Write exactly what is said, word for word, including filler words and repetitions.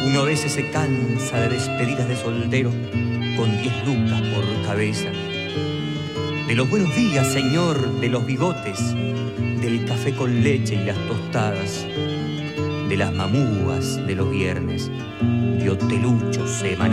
Uno a veces se cansa de despedidas de soltero con diez lucas por cabeza. De los buenos días, señor, de los bigotes, del café con leche y las tostadas, de las mamúas de los viernes, de hoteluchos semanales.